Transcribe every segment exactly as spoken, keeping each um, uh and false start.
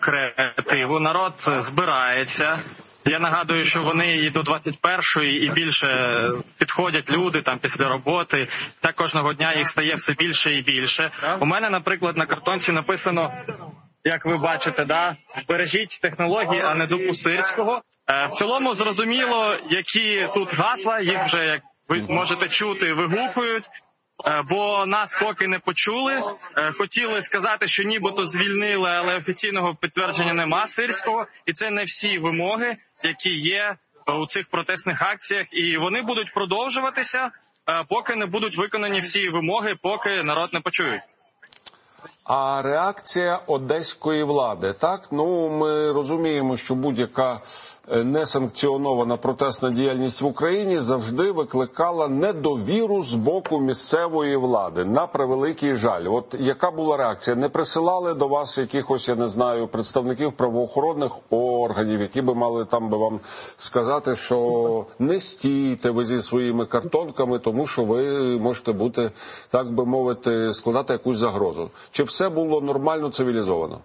креативу. Народ збирається. Я нагадую, що вони і до двадцять першої і більше підходять люди там після роботи. Та кожного дня їх стає все більше і більше. У мене, наприклад, на картонці написано, як ви бачите, да, «Збережіть технології, а не дупу сирського». В цілому зрозуміло, які тут гасла, їх вже, як ви можете чути, вигукують. Бо нас поки не почули. Хотіли сказати, що нібито звільнили, але офіційного підтвердження нема Сирського. І це не всі вимоги, які є у цих протестних акціях. І вони будуть продовжуватися, поки не будуть виконані всі вимоги, поки народ не почують. А реакція одеської влади, так? Ну, ми розуміємо, що будь-яка несанкціонована протестна діяльність в Україні завжди викликала недовіру з боку місцевої влади, на превеликий жаль. От яка була реакція? Не присилали до вас якихось, я не знаю, представників правоохоронних органів, які би мали там би вам сказати, що не стійте ви зі своїми картонками, тому що ви можете бути, так би мовити, складати якусь загрозу? Чи все було нормально, цивілізовано?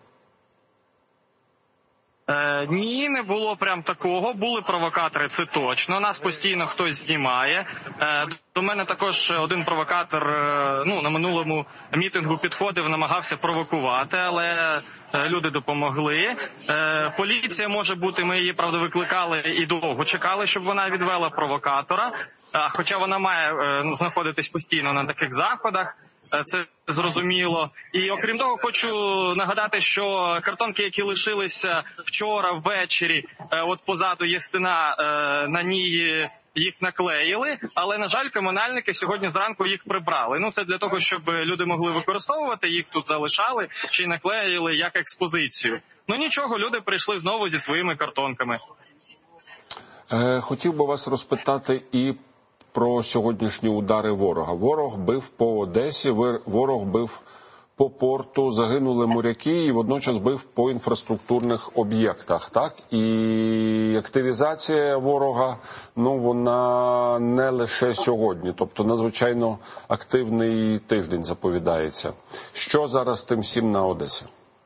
Е, ні, не було прям такого. Були провокатори, це точно. Нас постійно хтось знімає. Е, до мене також один провокатор е, ну, на минулому мітингу підходив, намагався провокувати, але е, люди допомогли. Е, поліція може бути, ми її, правда, викликали і довго чекали, щоб вона відвела провокатора. Е, хоча вона має е, знаходитись постійно на таких заходах. Це зрозуміло. І окрім того, хочу нагадати, що картонки, які лишилися вчора ввечері, от позаду є стіна, на ній їх наклеїли, але, на жаль, комунальники сьогодні зранку їх прибрали. Ну, це для того, щоб люди могли використовувати, їх тут залишали, чи наклеїли як експозицію. Ну, нічого, люди прийшли знову зі своїми картонками. Хотів би вас розпитати і про сьогоднішні удари ворога. Ворог бив по Одесі, ворог бив по порту, загинули моряки і водночас бив по інфраструктурних об'єктах, так? І активізація ворога, ну, вона не лише сьогодні, тобто надзвичайно активний тиждень заповідається. Що зараз з тим всім на Одесі?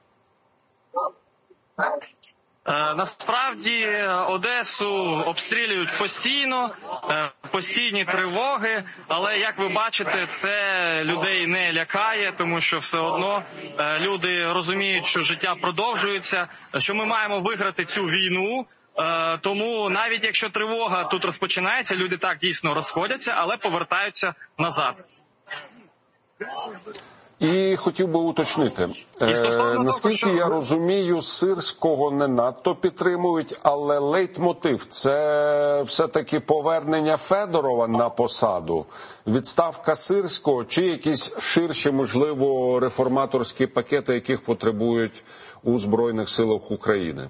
Насправді Одесу обстрілюють постійно, постійні тривоги, але, як ви бачите, це людей не лякає, тому що все одно люди розуміють, що життя продовжується, що ми маємо виграти цю війну, тому навіть якщо тривога тут розпочинається, люди так дійсно розходяться, але повертаються назад. І хотів би уточнити, е, наскільки що... я розумію, Сирського не надто підтримують, але лейтмотив – це все-таки повернення Федорова на посаду, відставка Сирського чи якісь ширші, можливо, реформаторські пакети, яких потребують у Збройних силах України?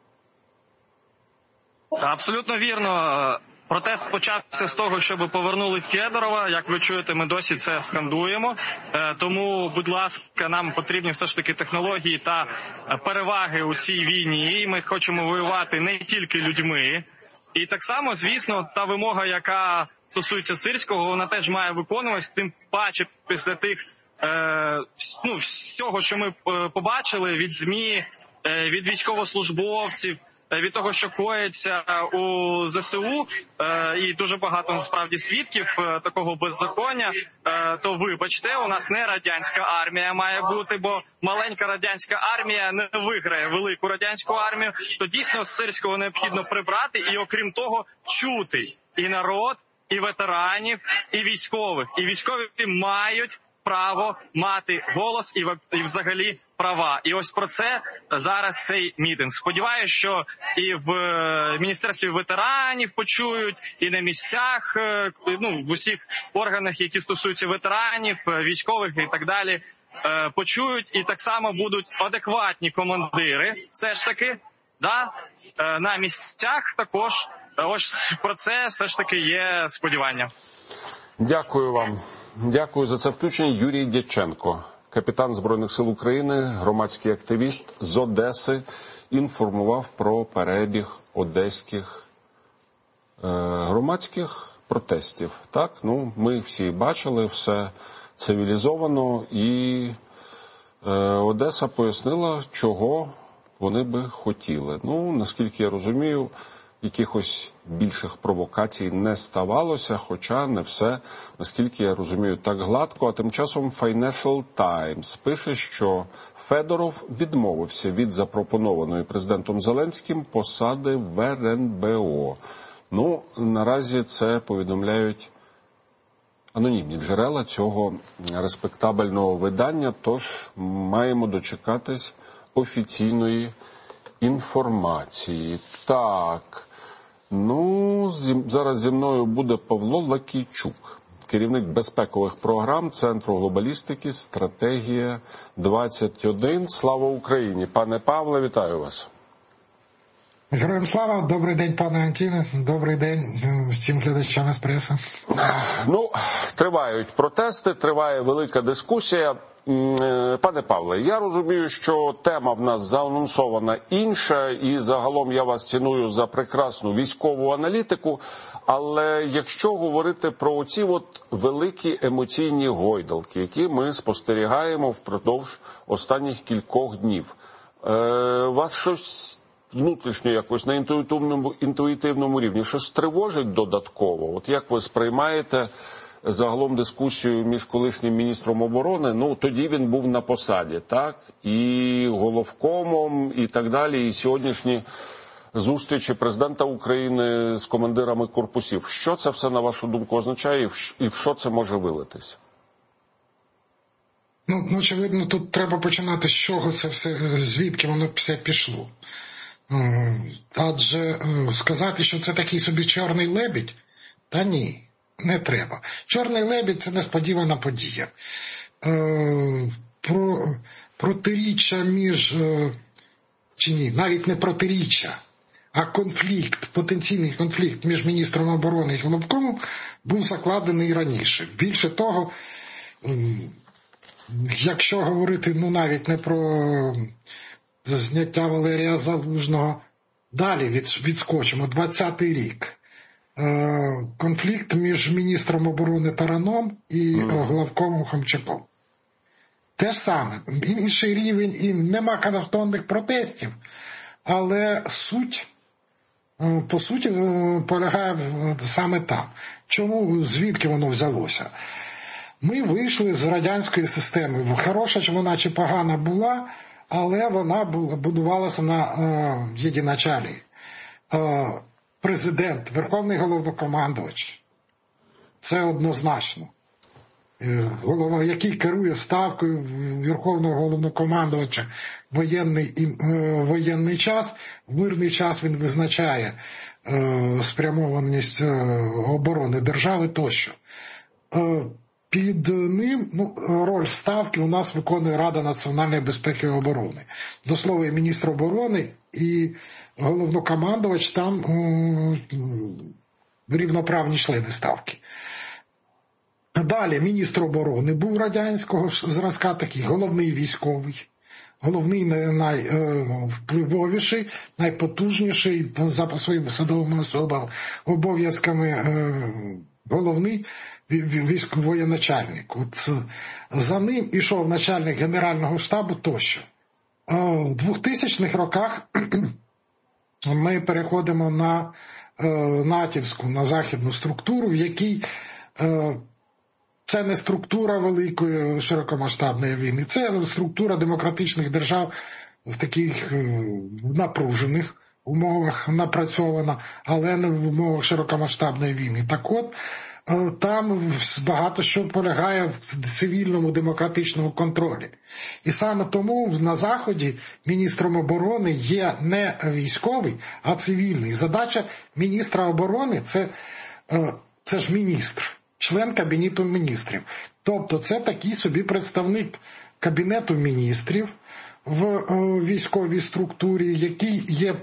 Абсолютно вірно. Протест почався з того, щоб повернули Федорова. Як ви чуєте, ми досі це скандуємо. Тому, будь ласка, нам потрібні все ж таки технології та переваги у цій війні. І ми хочемо воювати не тільки людьми. І так само, звісно, та вимога, яка стосується Сирського, вона теж має виконуватися. Тим паче після тих, ну, всього, що ми побачили від ЗМІ, від військовослужбовців, від того, що коїться у ЗСУ, і дуже багато, насправді, свідків такого беззаконня, то, вибачте, у нас не радянська армія має бути, бо маленька радянська армія не виграє велику радянську армію, то дійсно Сирського необхідно прибрати і, окрім того, чути і народ, і ветеранів, і військових. І військові мають право мати голос і, і взагалі права. І ось про це зараз цей мітинг. Сподіваюсь, що і в Міністерстві ветеранів почують, і на місцях, ну, в усіх органах, які стосуються ветеранів, військових і так далі, почують. І так само будуть адекватні командири, все ж таки, да, на місцях також. Ось про це все ж таки є сподівання. Дякую вам. Дякую за це включення. Юрій Дяченко, капітан Збройних сил України, громадський активіст з Одеси, інформував про перебіг одеських е, громадських протестів. Так, ну, ми всі бачили, все цивілізовано, і е, Одеса пояснила, чого вони би хотіли. Ну, наскільки я розумію, якихось більших провокацій не ставалося, хоча не все, наскільки я розумію, так гладко. А тим часом Financial Times пише, що Федоров відмовився від запропонованої президентом Зеленським посади в ер ен бе о. Ну, наразі це повідомляють анонімні джерела цього респектабельного видання, тож маємо дочекатись офіційної інформації. Так, ну, зараз зі мною буде Павло Лакійчук, керівник безпекових програм Центру глобалістики «Стратегія двадцять один». Слава Україні! Пане Павле, вітаю вас! Героям слава! Добрий день, пане Антіне! Добрий день всім глядачам «Еспресо». Ну, тривають протести, триває велика дискусія. Пане Павле, я розумію, що тема в нас заанонсована інша, і загалом я вас ціную за прекрасну військову аналітику, але якщо говорити про оці от великі емоційні гойдалки, які ми спостерігаємо впродовж останніх кількох днів, е, вас щось внутрішньо якось на інтуїтивному, інтуїтивному рівні щось тривожить додатково? От як ви сприймаєте загалом дискусію між колишнім міністром оборони, ну тоді він був на посаді, так, і головкомом, і так далі, і сьогоднішні зустрічі президента України з командирами корпусів. Що це все, на вашу думку, означає, і в що це може вилитись? Ну, очевидно, тут треба починати з чого це все, звідки воно все пішло. Адже сказати, що це такий собі чорний лебідь, та ні. Не треба. Чорний лебідь – це несподівана подія. Е, про, протиріччя між, е, чи ні, навіть не протиріччя, а конфлікт, потенційний конфлікт між міністром оборони і головкомом був закладений раніше. Більше того, е, якщо говорити, ну, навіть не про зняття Валерія Залужного, далі від, відскочимо, двадцятий рік. Конфлікт між міністром оборони Тараном і главкомом Хомчаком. Те ж саме, інший рівень, і нема картонних протестів, але суть, по суті, полягає саме там. Чому, звідки воно взялося? Ми вийшли з радянської системи. Хороша чи вона чи погана була, але вона будувалася на е, єдиначалі. Е, Президент, Верховний головнокомандувач. Це однозначно. Голова, який керує ставкою Верховного головнокомандувача в воєнний, воєнний час, в мирний час він визначає спрямованість оборони держави тощо. Під ним, ну, роль ставки у нас виконує Рада національної безпеки і оборони. До слова, і міністр оборони, і головнокомандувач там м, рівноправні члени ставки. Далі міністр оборони був радянського зразка, такий головний військовий, головний найвпливовіший, найпотужніший за своїми садовими особами, обов'язками головний військовоєначальник. От за ним ішов начальник Генерального штабу тощо. У двохтисячних роках ми переходимо на е, натівську, на західну структуру, в якій е, це не структура великої широкомасштабної війни, це структура демократичних держав в таких е, напружених умовах напрацьована, але не в умовах широкомасштабної війни. Так от, е, там багато що полягає в цивільному демократичному контролі. І саме тому на Заході міністром оборони є не військовий, а цивільний. Задача міністра оборони – це, це ж міністр, член Кабінету міністрів. Тобто це такий собі представник Кабінету міністрів в військовій структурі, який є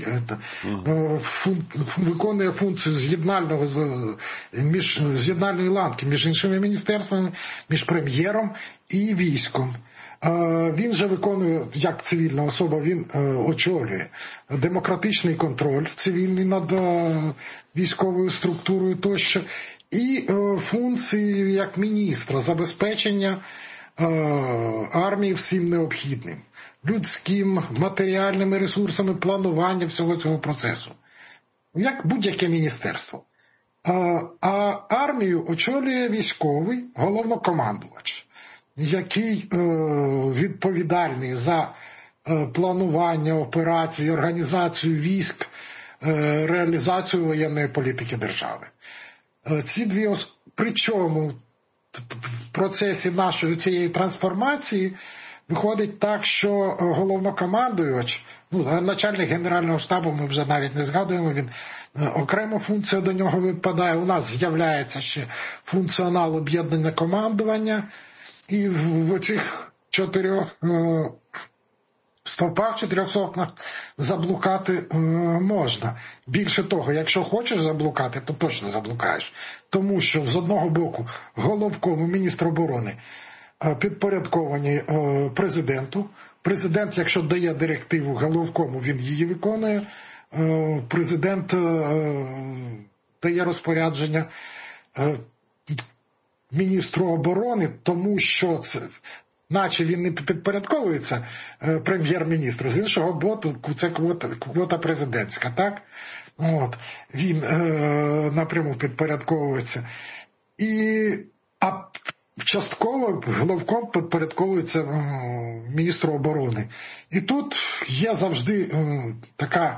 фун, виконує функцію з'єднального між з'єднальної ланки між іншими міністерствами, між прем'єром і військом. Він же виконує, як цивільна особа, він очолює демократичний контроль цивільний над військовою структурою тощо, і функції як міністра забезпечення армії всім необхідним. людським, матеріальними ресурсами планування всього цього процесу. Як будь-яке міністерство. А, а армію очолює військовий головнокомандувач, який е, відповідальний за е, планування операцій, організацію військ, е, реалізацію воєнної політики держави. Е, ці дві ос... Причому в процесі нашої цієї трансформації виходить так, що головнокомандувач, ну, начальник Генерального штабу, ми вже навіть не згадуємо, він окрема функція до нього випадає. У нас з'являється ще функціонал об'єднання командування. І в оцих чотирьох е, стовпах, чотирьох сокнах заблукати е, можна. Більше того, якщо хочеш заблукати, то точно заблукаєш. Тому що з одного боку головкому, міністр оборони, е, підпорядковані е, президенту. Президент, якщо дає директиву головкому, він її виконує. Е, президент е, дає розпорядження е, міністру оборони, тому що це, наче він не підпорядковується е, прем'єр-міністру, з іншого боку, це квота, квота президентська, так? От, він е, напряму підпорядковується. І, а частково головком підпорядковується е, міністру оборони. І тут є завжди е, така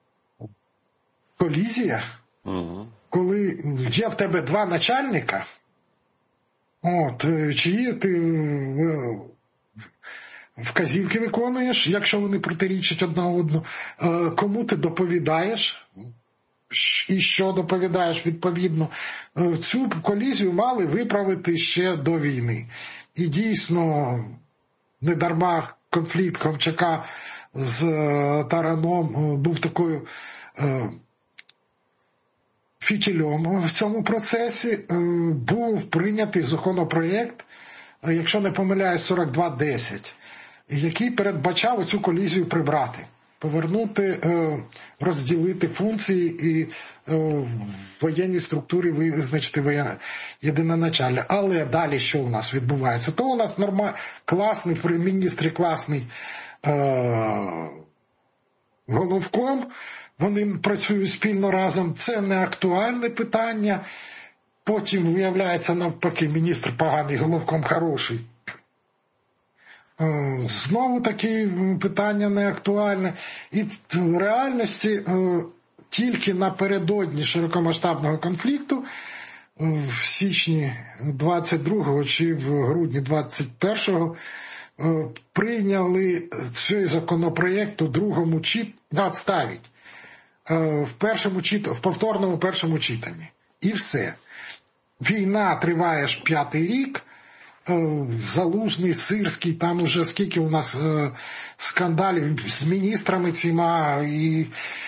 колізія, угу. Коли є в тебе два начальника, от, чиї ти вказівки виконуєш, якщо вони протирічать одна одну, кому ти доповідаєш і що доповідаєш відповідно. Цю колізію мали виправити ще до війни. І дійсно, недарма конфлікт Хомчака з Тараном був такою фітільом в цьому процесі. Був прийнятий законопроєкт, якщо не помиляюсь, сорок два десять, який передбачав цю колізію прибрати, повернути, розділити функції і в воєнній структурі визначити єдиноначальне. Але далі що у нас відбувається? То у нас норма... класний, при міністрі класний е... головком, вони працюють спільно разом, це не актуальне питання. Потім виявляється навпаки, міністр поганий, головком хороший. Знову такі питання не актуальне. І в реальності тільки напередодні широкомасштабного конфлікту в січні двадцять другого чи в грудні двадцять першого прийняли цей законопроєкт у другому читанні, відставить. В першому чит... в повторному першому читанні. І все. Війна триває ж п'ятий рік, Залужний, Сирський, там уже скільки у нас скандалів з міністрами ціма і...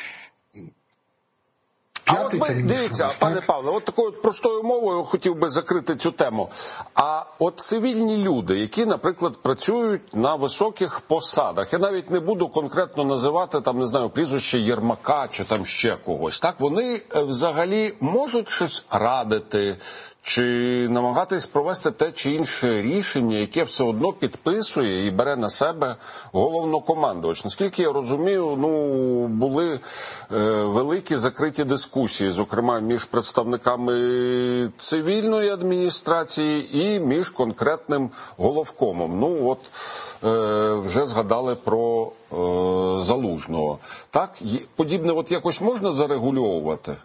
А от ви, дивіться, пане Павле, от такою простою мовою хотів би закрити цю тему. А от цивільні люди, які, наприклад, працюють на високих посадах, я навіть не буду конкретно називати, там, не знаю, прізвище Єрмака чи там ще когось, так, вони взагалі можуть щось радити, чи намагатись провести те чи інше рішення, яке все одно підписує і бере на себе головнокомандувач. Наскільки я розумію, ну, були е, великі закриті дискусії, зокрема, між представниками цивільної адміністрації і між конкретним головкомом. Ну, от, е, вже згадали про е, Залужного. Так, подібне от якось можна зарегульовувати?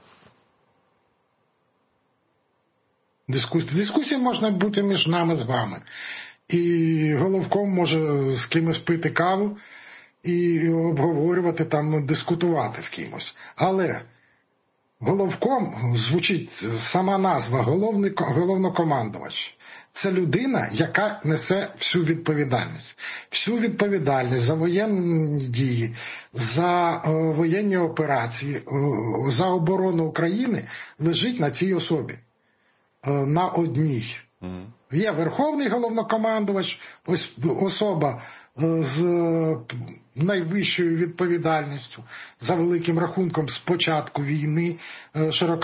Дискусія. Дискусія може бути між нами з вами. І головком може з кимось пити каву і обговорювати, там, дискутувати з кимось. Але головком звучить сама назва, головний, головнокомандувач. Це людина, яка несе всю відповідальність. Всю відповідальність за воєнні дії, за е, воєнні операції, е, за оборону України лежить на цій особі. На одній. Mm. Є верховний головнокомандувач, ось особа з найвищою відповідальністю, за великим рахунком з початку війни,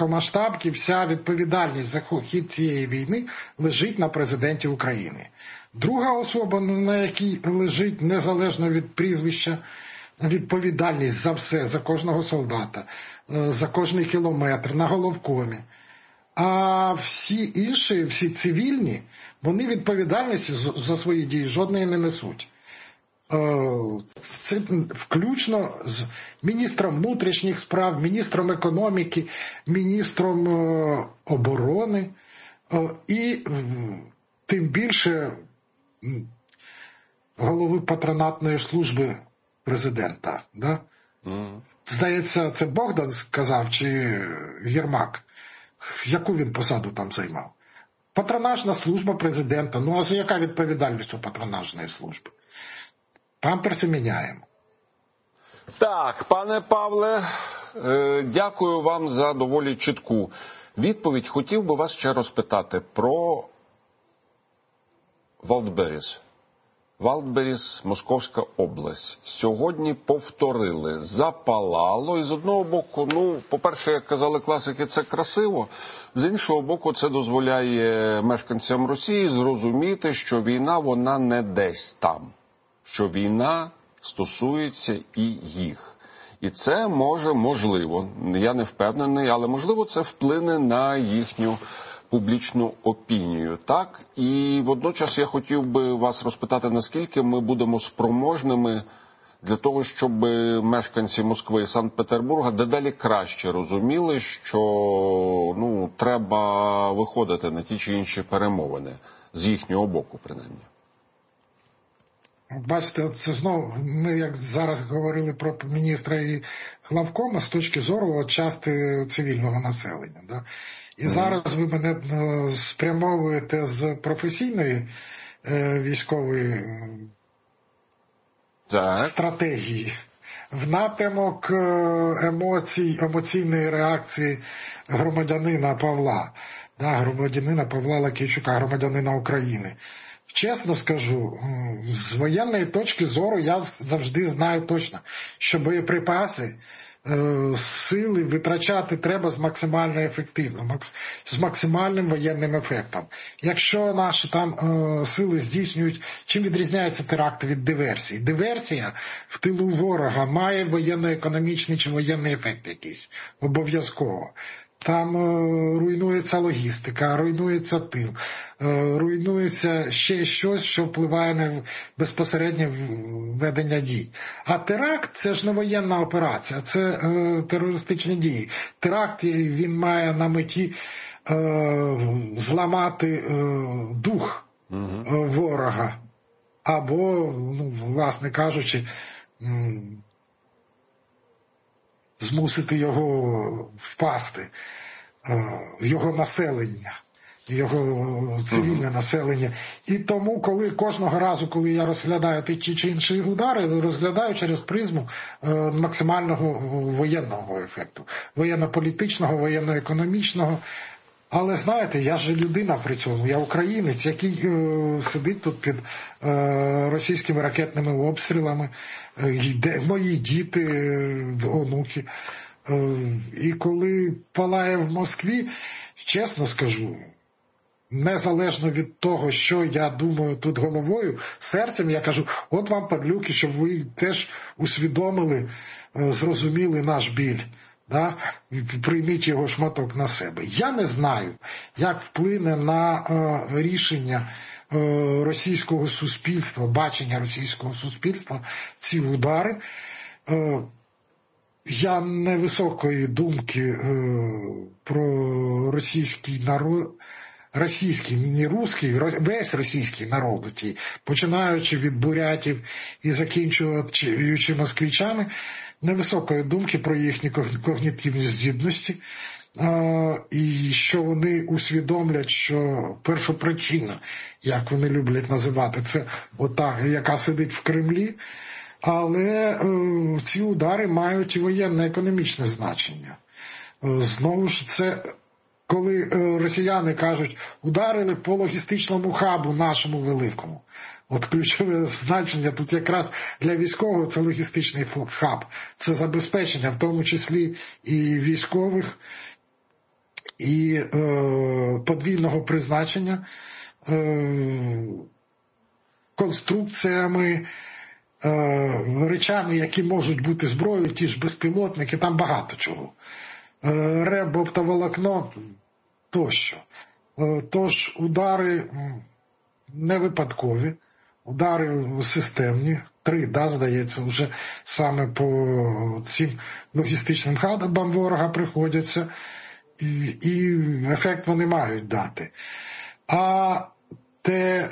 широкомасштабки, вся відповідальність за хід цієї війни лежить на президенті України. Друга особа, на якій лежить незалежно від прізвища відповідальність за все, за кожного солдата, за кожний кілометр, на головкомі. А всі інші, всі цивільні, вони відповідальності за свої дії жодної не несуть. Це включно з міністром внутрішніх справ, міністром економіки, міністром оборони і тим більше голови патронатної служби президента. Да? Mm. Здається, це Богдан сказав, чи Єрмак? Яку він посаду там займав? Патронажна служба президента. Ну, а яка відповідальність у патронажної служби? Памперси міняємо. Так, пане Павле, дякую вам за доволі чітку відповідь. Хотів би вас ще розпитати про Валдберріс. Валдберріс, Московська область. Сьогодні повторили, запалало. І з одного боку, ну, по-перше, як казали класики, це красиво. З іншого боку, це дозволяє мешканцям Росії зрозуміти, що війна, вона не десь там. Що війна стосується і їх. І це може, можливо, я не впевнений, але можливо це вплине на їхню публічну опінію. Так? І водночас я хотів би вас розпитати, наскільки ми будемо спроможними для того, щоб мешканці Москви і Санкт-Петербурга дедалі краще розуміли, що ну, треба виходити на ті чи інші перемовини, з їхнього боку, принаймні. Бачите, це знову, ми як зараз говорили про міністра і главкома з точки зору от, частини цивільного населення. Да? І mm. зараз ви мене спрямовуєте з професійної е, військової так. стратегії в напрямок емоцій, емоційної реакції громадянина Павла, да, громадянина Павла Лакійчука, громадянина України. Чесно скажу, з воєнної точки зору я завжди знаю точно, що боєприпаси, сили витрачати треба з максимально ефективно, з максимальним воєнним ефектом. Якщо наші там сили здійснюють, чим відрізняються теракти від диверсії? Диверсія в тилу ворога має воєнно-економічний чи воєнний ефект якийсь, обов'язково. Там е, руйнується логістика, руйнується тил, е, руйнується ще щось, що впливає на безпосереднє ведення дій. А теракт – це ж не воєнна операція, це е, терористичні дії. Теракт, він має на меті е, зламати е, дух е, ворога. Або, ну, власне кажучи, м- змусити його впасти, його населення, його цивільне населення. І тому, коли кожного разу, коли я розглядаю ті чи інші удари, розглядаю через призму максимального воєнного ефекту, воєнно-політичного, воєнно-економічного. Але, знаєте, я ж людина при цьому, я українець, який е, сидить тут під е, російськими ракетними обстрілами, е, мої діти, е, онуки. Е, і коли палає в Москві, чесно скажу, незалежно від того, що я думаю тут головою, серцем я кажу, от вам, падлюки, щоб ви теж усвідомили, е, зрозуміли наш біль. Да? Прийміть його шматок на себе. Я не знаю, як вплине на е, рішення е, російського суспільства, бачення російського суспільства ці удари. Е, я невисокої думки е, про російський народ, російський, не русський, весь російський народ, починаючи від бурятів і закінчуючи москвичами, невисокої думки про їхні когнітивні здібності, і що вони усвідомлять, що першопричина, як вони люблять називати, це ота, яка сидить в Кремлі, але ці удари мають і воєнно-економічне значення. Знову ж це, коли росіяни кажуть, ударили по логістичному хабу нашому великому. От ключове значення тут якраз для військового це логістичний хаб. Це забезпечення, в тому числі і військових, і е, подвійного призначення, е, конструкціями, речами, які можуть бути зброєю, ті ж безпілотники, там багато чого. РЕБ, оптоволокно тощо. Тож удари не випадкові, удари системні, три, да, здається, вже саме по цим логістичним хабам ворога приходяться, і, і ефект вони мають дати. А те,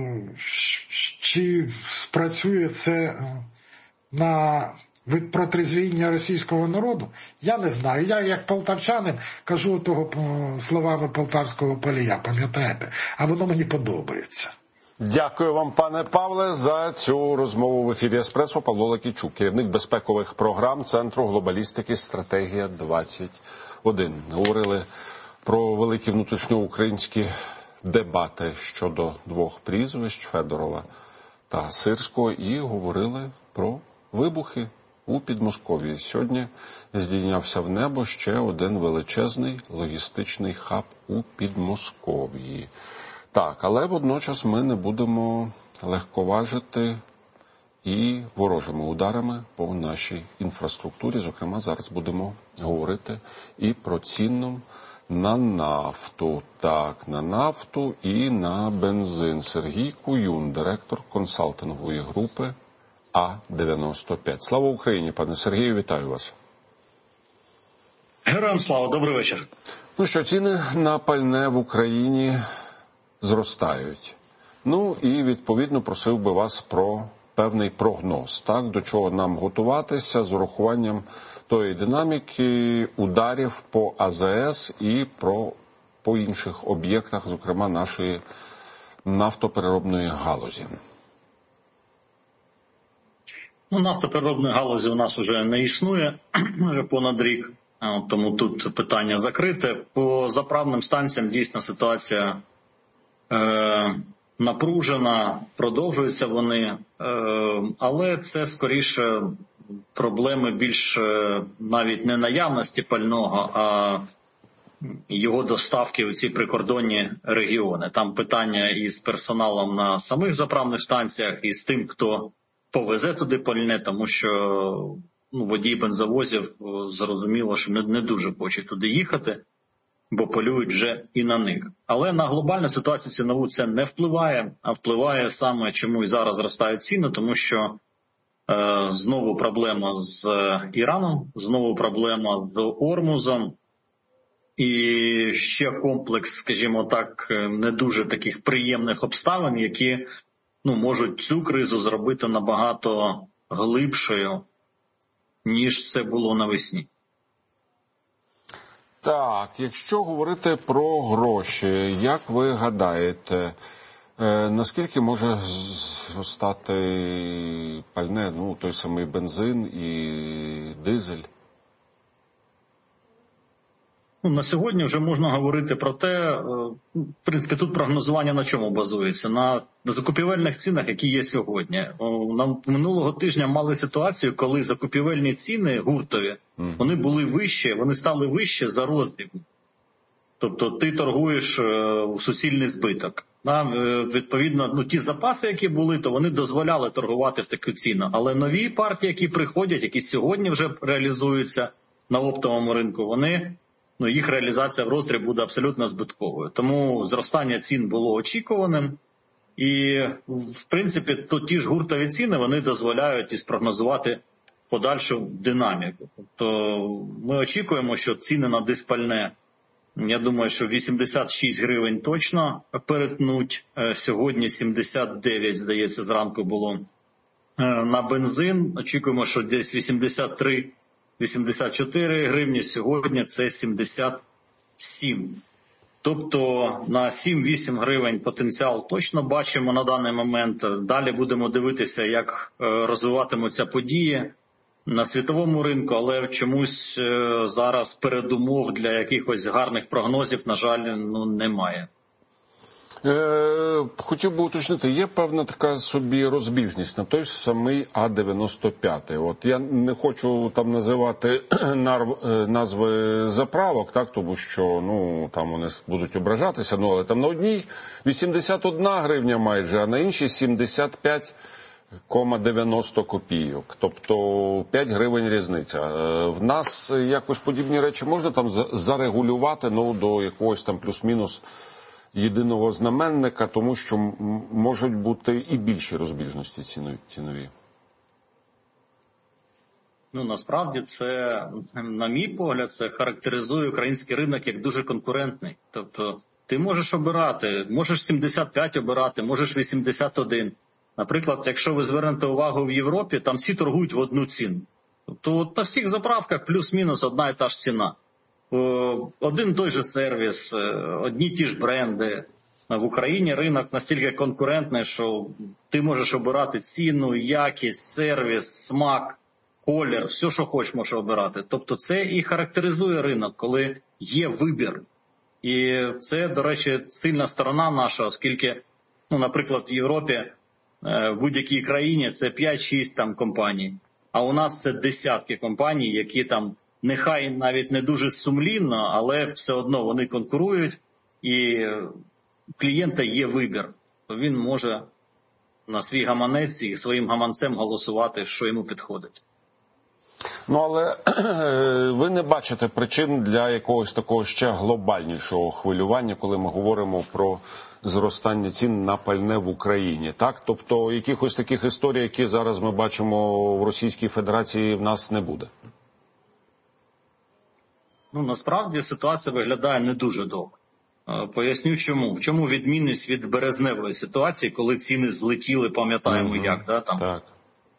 чи спрацює це на протрезвіння російського народу, я не знаю. Я, як полтавчанин, кажу того словами полтавського Палія, пам'ятаєте? А воно мені подобається. Дякую вам, пане Павле, за цю розмову в ефірі «Еспресо». Павло Лакійчук, керівник безпекових програм Центру глобалістики «Стратегія двадцять один». Говорили про великі внутрішньоукраїнські дебати щодо двох прізвищ – Федорова та Сирського, і говорили про вибухи у Підмосков'ї. Сьогодні здійнявся в небо ще один величезний логістичний хаб у Підмосков'ї. Так, але водночас ми не будемо легковажити і ворожими ударами по нашій інфраструктурі. Зокрема, зараз будемо говорити і про ціну на нафту. Так, на нафту і на бензин. Сергій Куюн, директор консалтингової групи А дев'яносто п'ять. Слава Україні, пане Сергію, вітаю вас. Героям слава, добрий вечір. Ну що, ціни на пальне в Україні зростають. Ну і, відповідно, просив би вас про певний прогноз, так, до чого нам готуватися з урахуванням тої динаміки ударів по А З С і про, по інших об'єктах, зокрема нашої нафтопереробної галузі. Ну, нафтопереробної галузі у нас вже не існує, вже понад рік, тому тут питання закрите. По заправним станціям дійсно ситуація е, напружена, продовжуються вони, е, але це скоріше проблеми більш навіть не наявності пального, а його доставки у ці прикордонні регіони. Там питання із персоналом на самих заправних станціях, і з тим, хто повезе туди пальне, тому що ну, водії бензовозів зрозуміло, що не, не дуже хочуть туди їхати, бо полюють вже і на них. Але на глобальну ситуацію цінову це не впливає, а впливає саме, чому і зараз зростають ціни, тому що е, знову проблема з Іраном, знову проблема з Ормузом, і ще комплекс, скажімо так, не дуже таких приємних обставин, які ну, можуть цю кризу зробити набагато глибшою, ніж це було навесні. Так, якщо говорити про гроші, як ви гадаєте, е, наскільки може зростати пальне, ну, той самий бензин і дизель? Ну, на сьогодні вже можна говорити про те, в принципі, тут прогнозування на чому базується? На закупівельних цінах, які є сьогодні. Нам минулого тижня мали ситуацію, коли закупівельні ціни гуртові, вони були вищі, вони стали вище за роздріб. Тобто ти торгуєш у суцільний збиток. Відповідно, ну, ті запаси, які були, то вони дозволяли торгувати в таку ціну. Але нові партії, які приходять, які сьогодні вже реалізуються на оптовому ринку, вони... ну, їх реалізація в роздріб буде абсолютно збитковою. Тому зростання цін було очікуваним. І, в принципі, то ті ж гуртові ціни, вони дозволяють і спрогнозувати подальшу динаміку. Тобто ми очікуємо, що ціни на диспальне, я думаю, що вісімдесят шість гривень точно перетнуть. Сьогодні сімдесят дев'ять, здається, зранку було. На бензин очікуємо, що десь вісімдесят три вісімдесят чотири гривні, сьогодні це сімдесят сім. Тобто на сім-вісім гривень потенціал точно бачимо на даний момент. Далі будемо дивитися, як розвиватимуться події на світовому ринку, але чомусь зараз передумов для якихось гарних прогнозів, на жаль, ну, немає. Е, хотів би уточнити, є певна така собі розбіжність на той самий А дев'яносто п'ять. От я не хочу там називати назви заправок, так, тому що ну там вони будуть ображатися, ну але там на одній вісімдесят одна гривня майже, а на іншій сімдесят п'ять кома дев'яносто копійок, тобто п'ять гривень різниця. В нас якось подібні речі можна там зарегулювати, ну до якогось там плюс-мінус єдиного знаменника, тому що можуть бути і більші розбіжності цінові. Ну, насправді це, на мій погляд, це характеризує український ринок як дуже конкурентний. Тобто ти можеш обирати, можеш сімдесят п'ять обирати, можеш вісімдесят один. Наприклад, якщо ви звернете увагу в Європі, там всі торгують в одну ціну. Тобто от на всіх заправках плюс-мінус одна і та ж ціна. Один той же сервіс, одні ті ж бренди. В Україні ринок настільки конкурентний, що ти можеш обирати ціну, якість, сервіс, смак, колір, все, що хочеш, можеш обирати. Тобто це і характеризує ринок, коли є вибір. І це, до речі, сильна сторона наша, оскільки, ну, наприклад, в Європі, в будь-якій країні це п'ять-шість там компаній, а у нас це десятки компаній, які там нехай навіть не дуже сумлінно, але все одно вони конкурують, і у клієнта є вибір. То він може на свій гаманець і своїм гаманцем голосувати, що йому підходить. Ну, але ви не бачите причин для якогось такого ще глобальнішого хвилювання, коли ми говоримо про зростання цін на пальне в Україні, так? Тобто якихось таких історій, які зараз ми бачимо в Російській Федерації, в нас не буде? Ну, насправді ситуація виглядає не дуже добре. Поясню чому. В чому відмінність від березневої ситуації, коли ціни злетіли, пам'ятаємо угу. як, да, там. Так.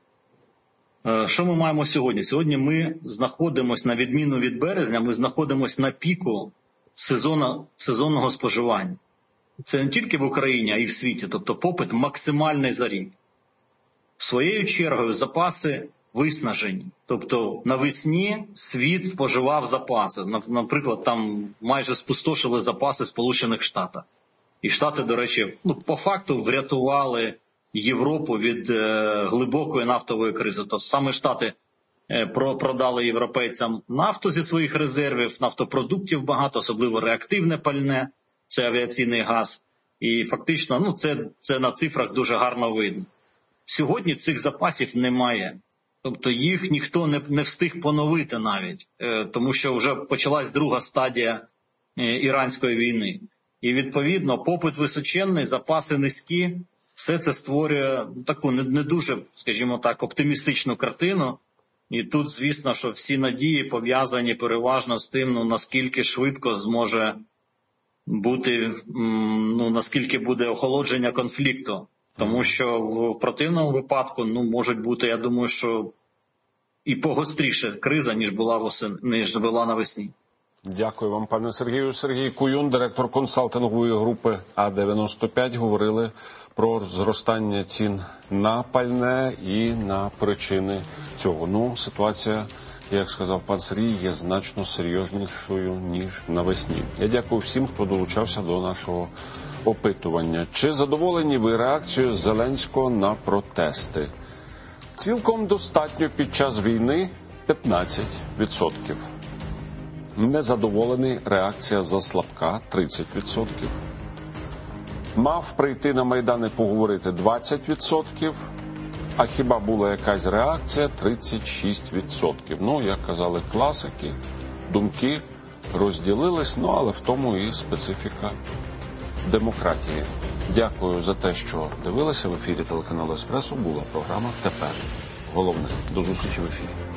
Що ми маємо сьогодні? Сьогодні ми знаходимося, на відміну від березня, ми знаходимося на піку сезону, сезонного споживання. Це не тільки в Україні, а й в світі. Тобто попит максимальний за рік. Своєю чергою запаси виснажені. Тобто навесні світ споживав запаси. Наприклад, там майже спустошили запаси Сполучених Штатів. І Штати, до речі, ну, по факту врятували Європу від е, глибокої нафтової кризи. Тобто саме Штати е, про, продали європейцям нафту зі своїх резервів, нафтопродуктів багато, особливо реактивне пальне, це авіаційний газ. І фактично, ну, це, це на цифрах дуже гарно видно. Сьогодні цих запасів немає. Тобто їх ніхто не, не встиг поновити навіть, е, тому що вже почалась друга стадія е, іранської війни. І відповідно попит височенний, запаси низькі. Все це створює таку не, не дуже, скажімо так, оптимістичну картину. І тут, звісно, що всі надії пов'язані переважно з тим, ну, наскільки швидко зможе бути, ну, наскільки буде охолодження конфлікту. Тому що в противному випадку, ну, може бути, я думаю, що і погостріше криза, ніж була восени, ніж була навесні. Дякую вам, пане Сергію. Сергій Куюн, директор консалтингової групи А дев'яносто п'ять, говорили про зростання цін на пальне і на причини цього. Ну, ситуація, як сказав пан Сергій, є значно серйознішою, ніж навесні. Я дякую всім, хто долучався до нашого опитування. Чи задоволені ви реакцією Зеленського на протести? Цілком достатньо під час війни – п'ятнадцять відсотків. Незадоволений, реакція заслабка – тридцять відсотків. Мав прийти на Майдан і поговорити – двадцять відсотків. А хіба була якась реакція – тридцять шість відсотків. Ну, як казали класики, думки розділились, ну, але в тому і специфіка демократії. Дякую за те, що дивилися. В ефірі телеканалу «Еспресо» була програма «Тепер головне». До зустрічі в ефірі.